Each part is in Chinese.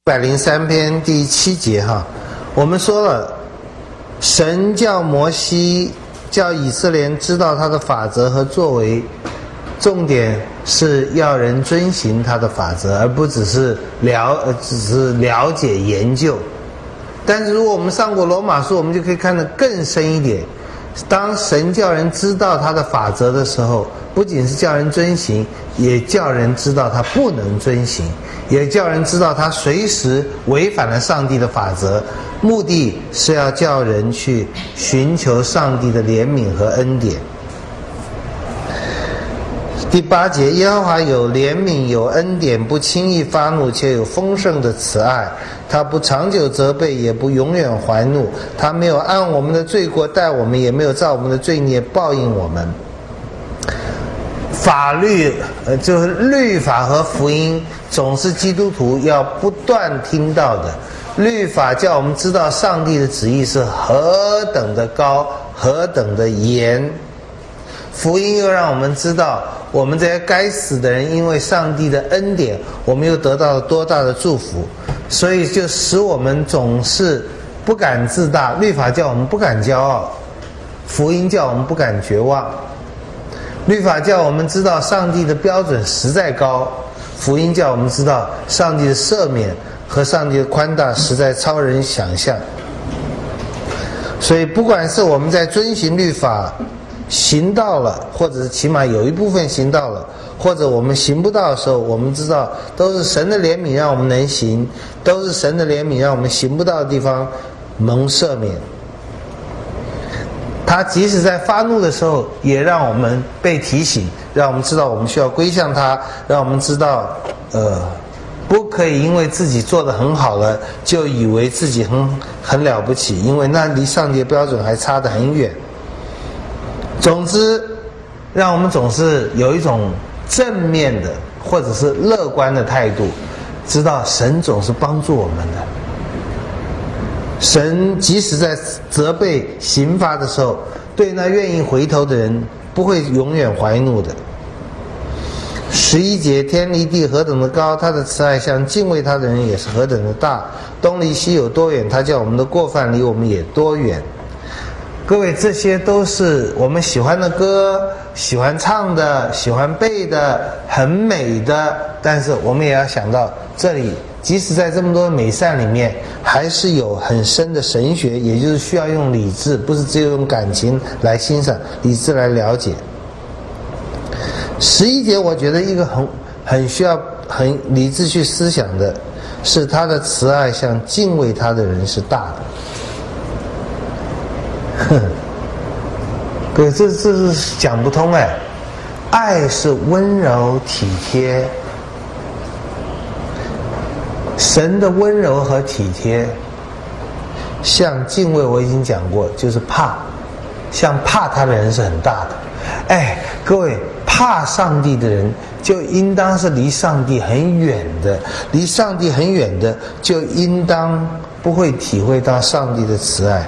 103篇第7节哈，我们说了，神叫摩西叫以色列人知道他的法则和作为，重点是要人遵行他的法则，而不只是了解研究。但是如果我们上过罗马书，我们就可以看得更深一点。当神叫人知道他的法则的时候，不仅是叫人遵行，也叫人知道他不能遵行，也叫人知道他随时违反了上帝的法则，目的是要叫人去寻求上帝的怜悯和恩典。第8节，耶和华有怜悯有恩典，不轻易发怒，且有丰盛的慈爱。他不长久责备，也不永远怀怒。他没有按我们的罪过待我们，也没有照我们的罪孽报应我们。法律就是律法和福音，总是基督徒要不断听到的。律法叫我们知道上帝的旨意是何等的高，何等的严。福音又让我们知道，我们这些该死的人因为上帝的恩典，我们又得到了多大的祝福。所以就使我们总是不敢自大。律法叫我们不敢骄傲，福音叫我们不敢绝望。律法叫我们知道上帝的标准实在高，福音叫我们知道上帝的赦免和上帝的宽大实在超人想象。所以不管是我们在遵行律法行到了，或者是起码有一部分行到了，或者我们行不到的时候，我们知道都是神的怜悯让我们能行，都是神的怜悯让我们行不到的地方蒙赦免。他即使在发怒的时候，也让我们被提醒，让我们知道我们需要归向他，让我们知道不可以因为自己做得很好了就以为自己很了不起，因为那离上帝的标准还差得很远。总之让我们总是有一种正面的或者是乐观的态度，知道神总是帮助我们的。神即使在责备刑罚的时候，对那愿意回头的人不会永远怀怒的。11节，天离地何等的高，他的慈爱向敬畏他的人也是何等的大。东离西有多远，他叫我们的过犯离我们也多远。各位，这些都是我们喜欢的歌，喜欢唱的，喜欢背的，很美的。但是我们也要想到，这里即使在这么多的美善里面，还是有很深的神学，也就是需要用理智，不是只有用感情来欣赏，理智来了解。11节，我觉得一个很需要很理智去思想的是，他的慈爱向敬畏他的人是大的。对，这是讲不通哎。爱是温柔体贴，神的温柔和体贴像敬畏，我已经讲过，就是怕，像怕他的人是很大的。哎，各位，怕上帝的人就应当是离上帝很远的，离上帝很远的就应当不会体会到上帝的慈爱。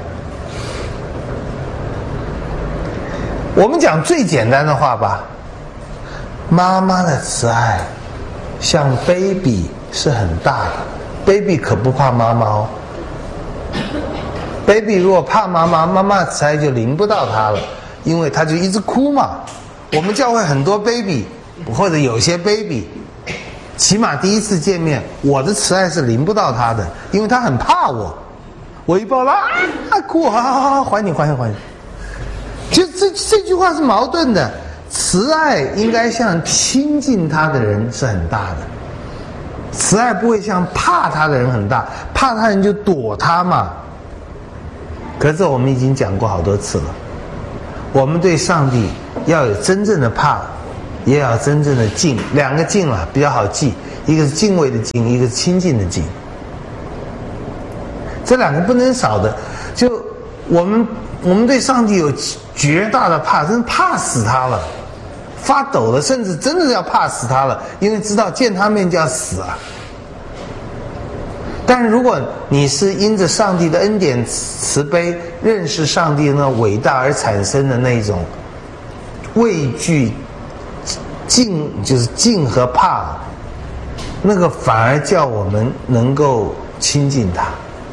我们讲最简单的话吧，妈妈的慈爱像 baby 是很大的， baby 可不怕妈妈哦。baby 如果怕妈妈，妈妈的慈爱就临不到他了，因为他就一直哭嘛。我们教会很多 baby 或者有些 baby 起码第一次见面，我的慈爱是临不到他的，因为他很怕我，我一抱他哭，好还你。就这句话是矛盾的。慈爱应该像亲近他的人是很大的，慈爱不会像怕他的人很大，怕他人就躲他嘛。可是这我们已经讲过好多次了，我们对上帝要有真正的怕，也要真正的敬，两个敬啊比较好记，一个是敬畏的敬，一个是亲近的敬，这两个不能少的。就我们对上帝有绝大的怕，真怕死他了，发抖了，甚至真的要怕死他了，因为知道见他面就要死啊。但是如果你是因着上帝的恩典慈悲，认识上帝那伟大而产生的那种畏惧、敬，就是敬和怕， 那个反而叫我们能够亲近他，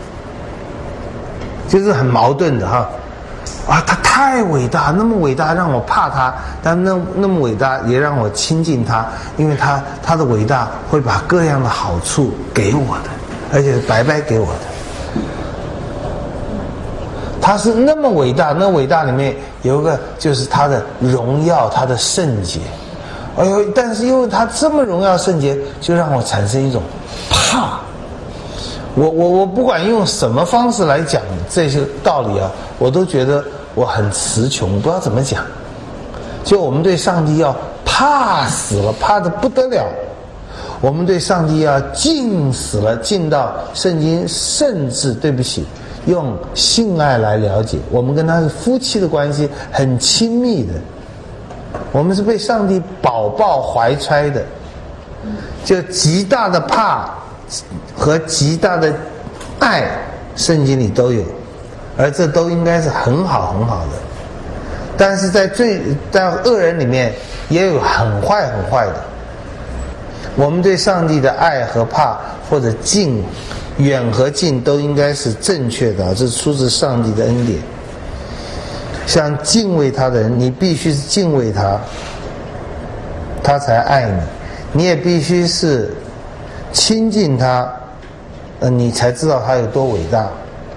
就是很矛盾的哈。啊，他太伟大，那么伟大让我怕他，但那么伟大也让我亲近他，因为他的伟大会把各样的好处给我的，而且是白白给我的。他是那么伟大，那伟大里面有一个就是他的荣耀，他的圣洁。哎呦，但是因为他这么荣耀圣洁，就让我产生一种怕。我不管用什么方式来讲这些道理啊，我都觉得我很词穷，不知道怎么讲。就我们对上帝要怕死了，怕得不得了；我们对上帝要敬死了，敬到圣经甚至对不起，用性爱来了解，我们跟他是夫妻的关系很亲密的，我们是被上帝宝宝怀揣的，就极大的怕和极大的爱，圣经里都有，而这都应该是很好很好的。但是在恶人里面也有很坏很坏的。我们对上帝的爱和怕或者敬，远和近都应该是正确的，这是出自上帝的恩典。像敬畏他的人，你必须是敬畏他，他才爱你；你也必须是亲近他，你才知道他有多伟大。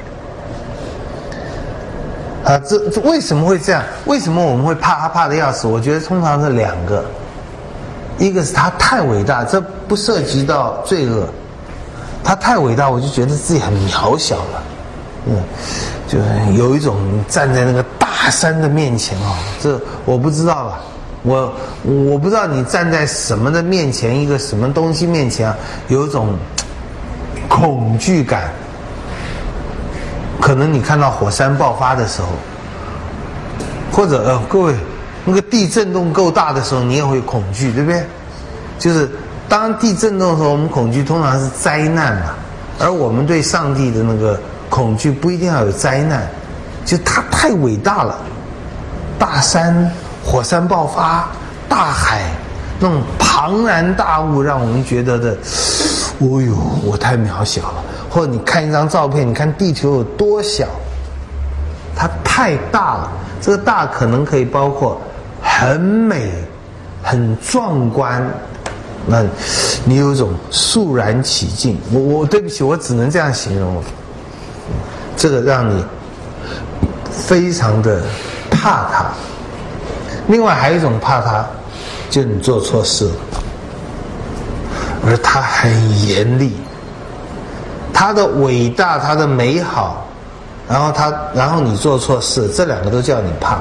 啊，这为什么会这样？为什么我们会怕他怕得要死？我觉得通常是两个，一个是他太伟大，这不涉及到罪恶，他太伟大，我就觉得自己很渺小了，就是有一种站在那个大山的面前啊，这我不知道了。我不知道你站在什么的面前，一个什么东西面前啊，有一种恐惧感。可能你看到火山爆发的时候，或者各位那个地震动够大的时候，你也会恐惧，对不对？就是当地震动的时候，我们恐惧通常是灾难嘛，而我们对上帝的那个恐惧不一定要有灾难，就他太伟大了，大山、火山爆发、大海那种庞然大物，让我们觉得的，哦呦，我太渺小了。或者你看一张照片，你看地球有多小，它太大了。这个大可能可以包括很美、很壮观，那你有一种肃然起敬。我对不起，我只能这样形容。这个让你非常的怕它。另外还有一种怕它，就你做错事了，而它很严厉。他的伟大，他的美好，然后你做错事，这两个都叫你怕。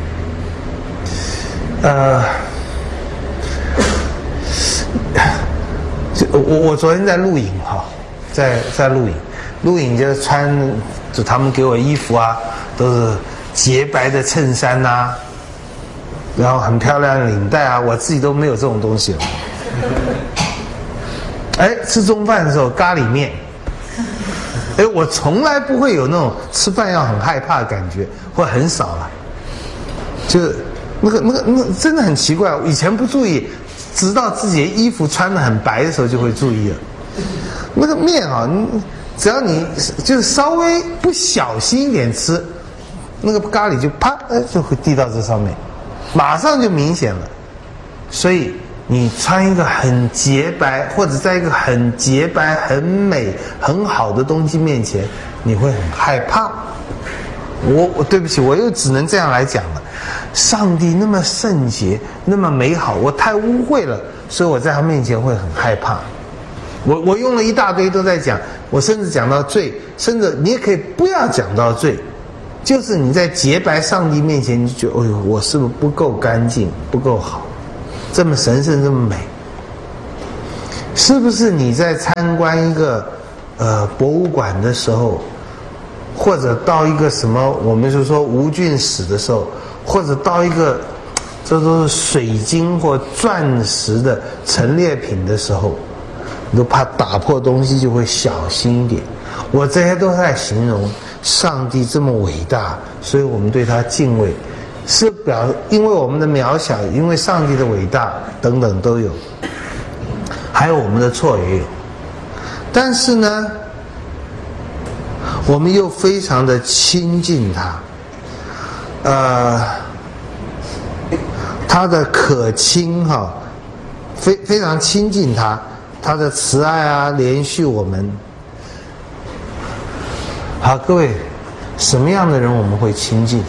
我昨天在露营哈，在露营就他们给我衣服啊，都是洁白的衬衫呐，然后很漂亮的领带啊，我自己都没有这种东西了。吃中饭的时候咖喱面。我从来不会有那种吃饭要很害怕的感觉，或很少了。就是那个真的很奇怪，以前不注意，直到自己的衣服穿得很白的时候就会注意了。那个面啊，只要你就是稍微不小心一点吃，那个咖喱就啪就会滴到这上面，马上就明显了。所以你穿一个很洁白，或者在一个很洁白、很美、很好的东西面前，你会很害怕。我对不起，我又只能这样来讲了。上帝那么圣洁，那么美好，我太污秽了，所以我在他面前会很害怕。我用了一大堆都在讲，我甚至讲到罪，甚至你也可以不要讲到罪，就是你在洁白上帝面前，你就觉得，哎呦，我是不是不够干净，不够好？这么神圣，这么美，是不是你在参观一个博物馆的时候，或者到一个什么我们就说无菌室的时候，或者到一个这都是水晶或钻石的陈列品的时候，你都怕打破东西，就会小心一点。我这些都在形容上帝这么伟大，所以我们对他敬畏。是因为我们的渺小，因为上帝的伟大等等都有。 还有我们的错也有。但是呢，我们又非常的亲近他，他的可亲哈，非常亲近他，他的慈爱啊，连续我们。好，各位，什么样的人我们会亲近？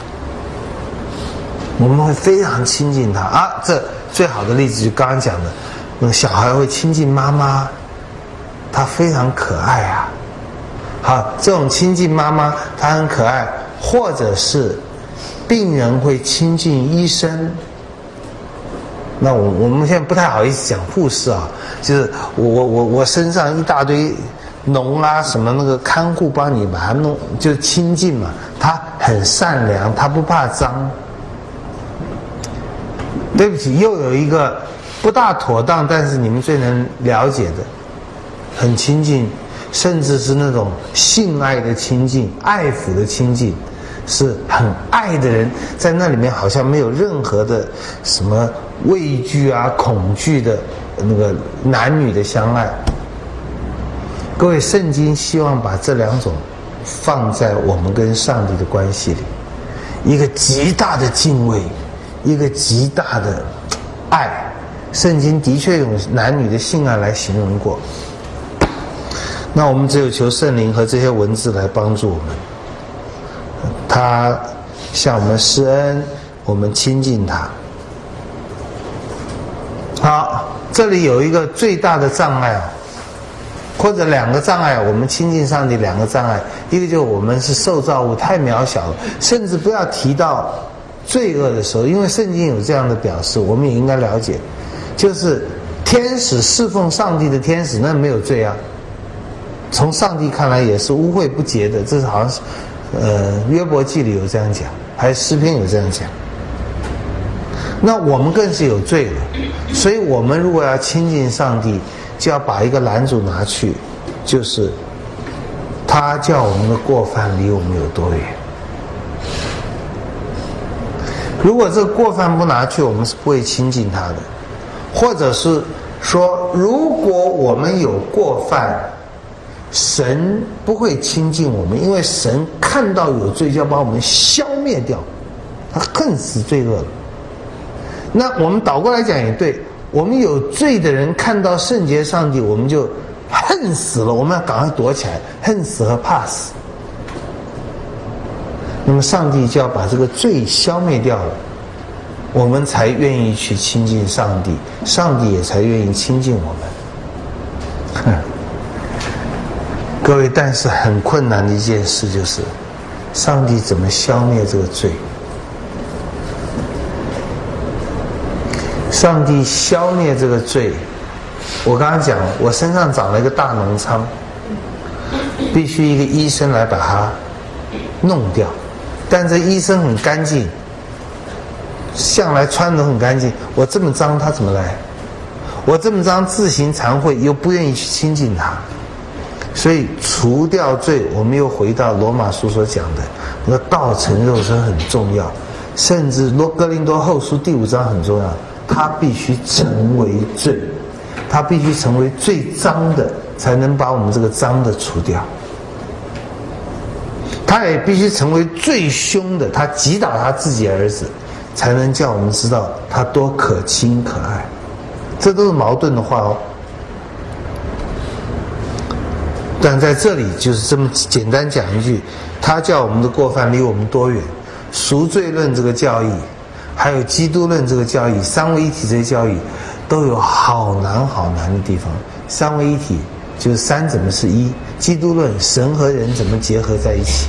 我们会非常亲近他啊！这最好的例子就刚刚讲的，那个小孩会亲近妈妈，他非常可爱啊。好，这种亲近妈妈，他很可爱，或者是病人会亲近医生。那我们现在不太好意思讲护士啊，就是我身上一大堆脓啊什么，那个看护帮你把它弄，就亲近嘛。他很善良，他不怕脏。对不起，又有一个不大妥当，但是你们最能了解的，很亲近，甚至是那种性爱的亲近、爱抚的亲近，是很爱的人，在那里面好像没有任何的什么畏惧啊、恐惧的那个男女的相爱。各位，圣经希望把这两种放在我们跟上帝的关系里，一个极大的敬畏，一个极大的爱。圣经的确用男女的性爱来形容过，那我们只有求圣灵和这些文字来帮助我们，他向我们施恩，我们亲近他。好，这里有一个最大的障碍，或者两个障碍，我们亲近上帝两个障碍，一个就是我们是受造物太渺小了，甚至不要提到罪恶的时候，因为圣经有这样的表示，我们也应该了解，就是天使侍奉上帝的天使，那没有罪啊，从上帝看来也是污秽不洁的，这是好像是约伯记里有这样讲，还有诗篇有这样讲。那我们更是有罪了，所以我们如果要亲近上帝，就要把一个拦阻拿去，就是他叫我们的过犯离我们有多远。如果这个过犯不拿去，我们是不会亲近他的。或者是说，如果我们有过犯，神不会亲近我们，因为神看到有罪就要把我们消灭掉，他恨死罪恶了。那我们倒过来讲也对，我们有罪的人看到圣洁上帝，我们就恨死了，我们要赶快躲起来，恨死和怕死。那么上帝就要把这个罪消灭掉了，我们才愿意去亲近上帝，上帝也才愿意亲近我们。各位，但是很困难的一件事就是，上帝怎么消灭这个罪？上帝消灭这个罪，我刚刚讲，我身上长了一个大脓疮，必须一个医生来把它弄掉。但这医生很干净，向来穿得很干净，我这么脏他怎么来？我这么脏自行惭愧，又不愿意去亲近他。所以除掉罪，我们又回到罗马书所讲的那个道成肉身很重要，甚至哥林多后书第5章很重要，他必须成为罪，他必须成为最脏的，才能把我们这个脏的除掉。他也必须成为最凶的，他击打他自己儿子，才能叫我们知道他多可亲可爱。这都是矛盾的话哦。但在这里就是这么简单讲一句，他叫我们的过犯离我们多远，赎罪论这个教义，还有基督论这个教义，三位一体这些教义都有好难好难的地方。三位一体就是三怎么是一，基督论神和人怎么结合在一起，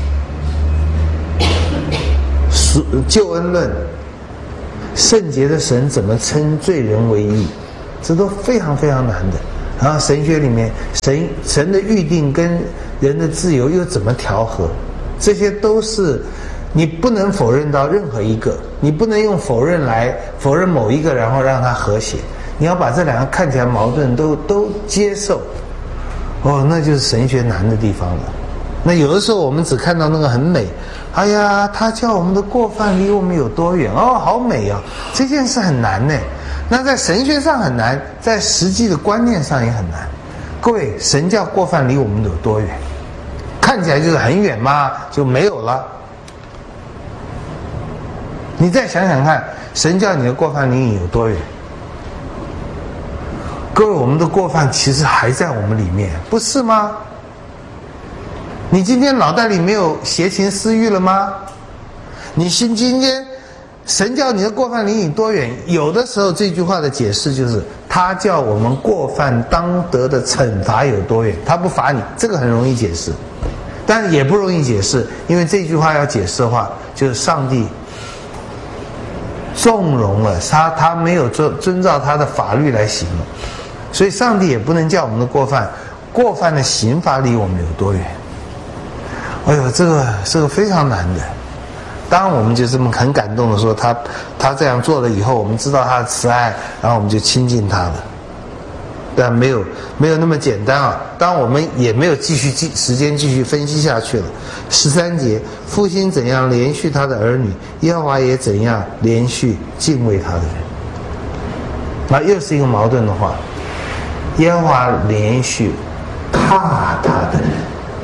救恩论圣洁的神怎么称罪人为义，这都非常非常难的。然后神学里面神的预定跟人的自由又怎么调和，这些都是你不能否认到任何一个，你不能用否认来否认某一个然后让它和谐，你要把这两个看起来矛盾都接受。那就是神学难的地方了。那有的时候我们只看到那个很美，哎呀他叫我们的过犯离我们有多远，好美啊，这件事很难呢。 那在神学上很难，在实际的观念上也很难。各位，神叫过犯离我们有多远？看起来就是很远嘛，就没有了。你再想想看，神叫你的过犯离你有多远？各位，我们的过犯其实还在我们里面，不是吗？你今天脑袋里没有邪情私欲了吗？你今天神叫你的过犯离你多远？有的时候这句话的解释就是他叫我们过犯当得的惩罚有多远，他不罚你，这个很容易解释，但也不容易解释，因为这句话要解释的话，就是上帝纵容了他没有遵照他的法律来行了，所以上帝也不能叫我们的过犯的刑罚离我们有多远。哎呦，这个非常难的。当然我们就这么很感动的说他这样做了以后，我们知道他的慈爱，然后我们就亲近他了。但没有那么简单啊！当然我们也没有时间继续分析下去了。13节，父亲怎样连续他的儿女，耶和华也怎样连续敬畏他的人。那又是一个矛盾的话，耶和华连续怕他的人。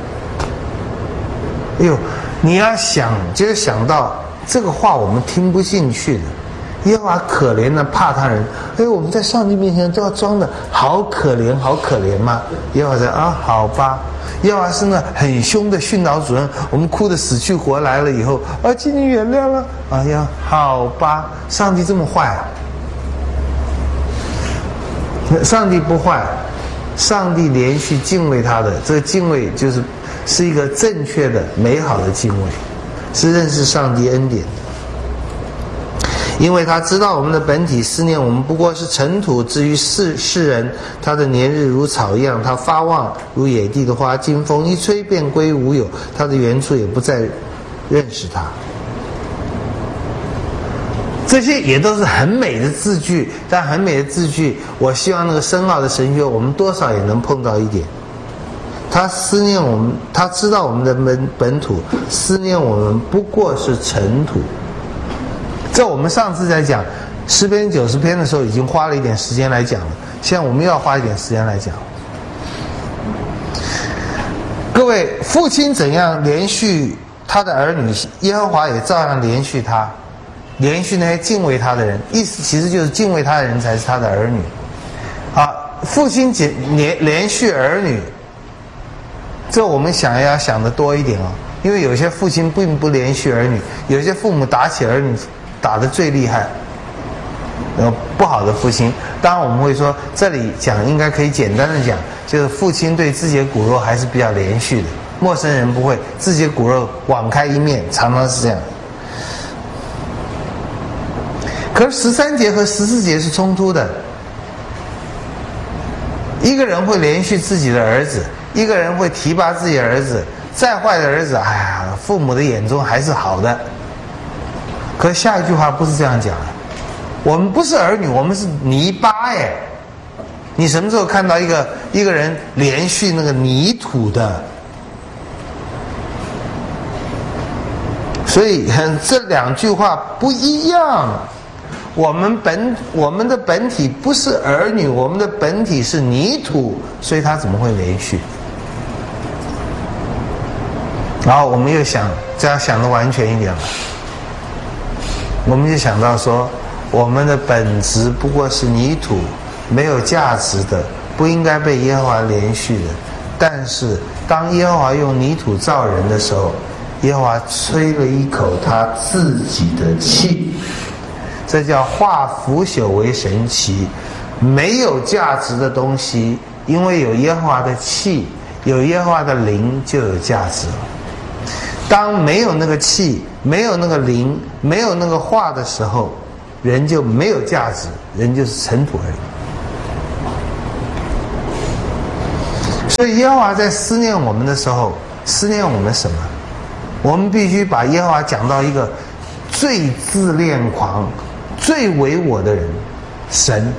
哎呦，你要想就是想到这个话我们听不进去的。耶和华可怜的怕他人，哎，我们在上帝面前都要装的好可怜好可怜吗？耶和华说啊，好吧。耶和华是那很凶的训导主任，我们哭得死去活来了以后啊，请你原谅了。哎呀，好吧，上帝这么坏啊？上帝不坏，上帝连续敬畏他的，这个敬畏是一个正确的美好的敬畏，是认识上帝恩典的。因为他知道我们的本体，思念我们不过是尘土。至于世人，他的年日如草一样，他发旺如野地的花，经风一吹便归无有，他的原处也不再认识他。这些也都是很美的字句，但很美的字句，我希望那个深奥的神学，我们多少也能碰到一点。他思念我们，他知道我们的本土，思念我们不过是尘土。这我们上次在讲诗篇90篇的时候已经花了一点时间来讲了，现在我们又要花一点时间来讲。各位，父亲怎样连续他的儿女，耶和华也照样连续他，连续那些敬畏他的人。意思其实就是敬畏他的人才是他的儿女啊。父亲连续儿女，这我们要想的多一点哦，因为有些父亲并不连续儿女，有些父母打起儿女打得最厉害，不好的父亲。当然我们会说这里讲应该可以简单的讲，就是父亲对自己的骨肉还是比较连续的，陌生人不会，自己的骨肉网开一面，常常是这样。可是13节和14节是冲突的，一个人会连续自己的儿子，一个人会提拔自己的儿子，再坏的儿子，哎呀，父母的眼中还是好的。可是下一句话不是这样讲的，我们不是儿女，我们是泥巴耶。你什么时候看到一个人连续那个泥土的？所以这两句话不一样。我们的本体不是儿女，我们的本体是泥土，所以它怎么会连续？然后我们又这样想的完全一点了。我们就想到说，我们的本质不过是泥土，没有价值的，不应该被耶和华连续的。但是当耶和华用泥土造人的时候，耶和华吹了一口他自己的气，这叫化腐朽为神奇。没有价值的东西，因为有耶和华的气，有耶和华的灵，就有价值了。当没有那个气，没有那个灵，没有那个化的时候，人就没有价值，人就是尘土而已。所以耶和华在思念我们的时候，思念我们什么？我们必须把耶和华讲到一个最自恋狂、最唯我的人，神。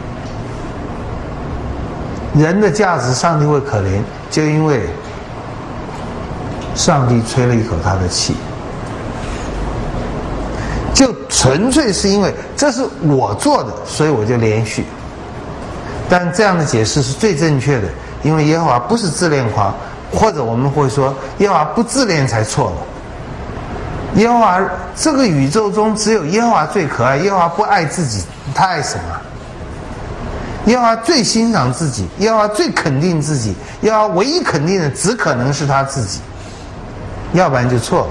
人的价值，上帝会可怜，就因为上帝吹了一口他的气。 就纯粹是因为这是我做的，所以我就连续。但这样的解释是最正确的，因为耶和华不是自恋狂，或者我们会说耶和华不自恋才错了。耶和华这个宇宙中只有耶和华最可爱，耶和华不爱自己，他爱什么？耶和华最欣赏自己，耶和华最肯定自己，耶和华唯一肯定的只可能是他自己，要不然就错了。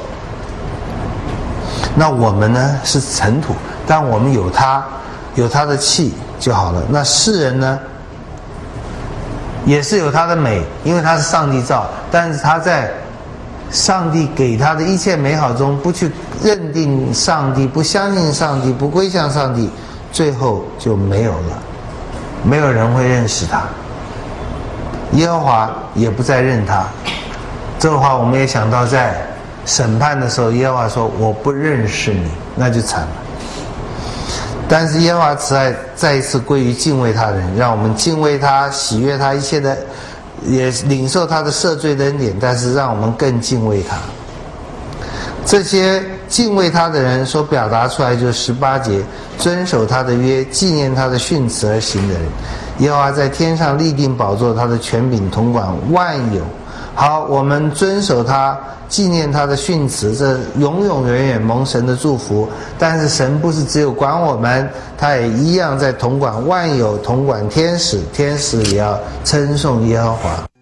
那我们呢是尘土，但我们有他的气就好了。那世人呢也是有他的美，因为他是上帝造，但是他在上帝给他的一切美好中不去认定上帝，不相信上帝，不归向上帝，最后就没有了，没有人会认识他，耶和华也不再认他。这个话我们也想到在审判的时候，耶和华说我不认识你，那就惨了。但是耶和华慈爱再一次归于敬畏他的人，让我们敬畏他，喜悦他一切的，也领受他的赦罪的恩典，但是让我们更敬畏他。这些敬畏他的人所表达出来就是18节，遵守他的约，纪念他的训词而行的人。耶和华在天上立定宝座，他的权柄统管万有。好，我们遵守他，纪念他的训词，这永永远远蒙神的祝福。但是神不是只有管我们，他也一样在统管万有，统管天使，天使也要称颂耶和华。